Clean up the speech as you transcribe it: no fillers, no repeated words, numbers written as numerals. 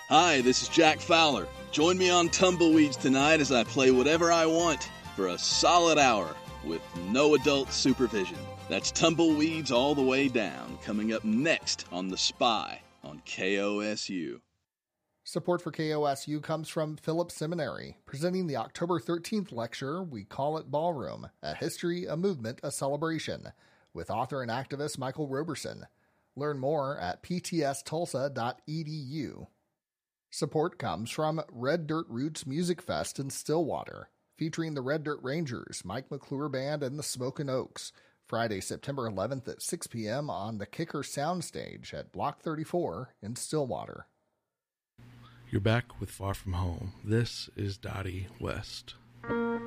Hi, this is Jack Fowler. Join me on Tumbleweeds tonight as I play whatever I want for a solid hour with no adult supervision. That's Tumbleweeds All the Way Down, coming up next on The Spy on KOSU. Support for KOSU comes from Phillips Seminary, presenting the October 13th lecture, We Call It Ballroom, A History, a Movement, a Celebration, with author and activist Michael Roberson. Learn more at ptstulsa.edu. Support comes from Red Dirt Roots Music Fest in Stillwater, featuring the Red Dirt Rangers, Mike McClure Band, and the Smokin' Oaks, Friday, September 11th at 6 p.m. on the Kicker Soundstage at Block 34 in Stillwater. You're back with Far From Home. This is Dottie West.